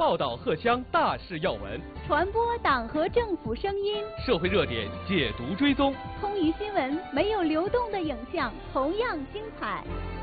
报道荷枪大事要闻， 传播党和政府声音， 社会热点解读追踪。 通舆新闻没有流动的影像，同样精彩。